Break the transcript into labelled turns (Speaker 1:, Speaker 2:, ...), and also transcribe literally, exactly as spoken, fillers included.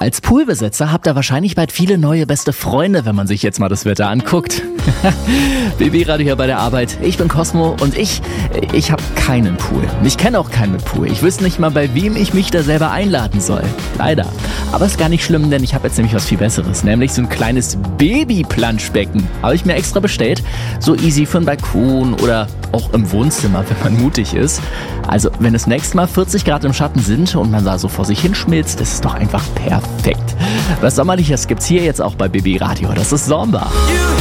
Speaker 1: Als Poolbesitzer habt ihr wahrscheinlich bald viele neue beste Freunde, wenn man sich jetzt mal das Wetter anguckt. B B-Radio hier bei der Arbeit. Ich bin Cosmo und ich, ich habe keinen Pool. Ich kenne auch keinen mit Pool. Ich wüsste nicht mal, bei wem ich mich da selber einladen soll. Leider. Aber ist gar nicht schlimm, denn ich habe jetzt nämlich was viel Besseres. Nämlich so ein kleines Baby-Planschbecken. Habe ich mir extra bestellt. So easy für den Balkon oder auch im Wohnzimmer, wenn man mutig ist. Also, wenn es nächstes Mal vierzig Grad im Schatten sind und man da so vor sich hinschmilzt, ist es doch einfach perfekt. Was Sommerliches gibt's hier jetzt auch bei B B-Radio. Das ist Zomba.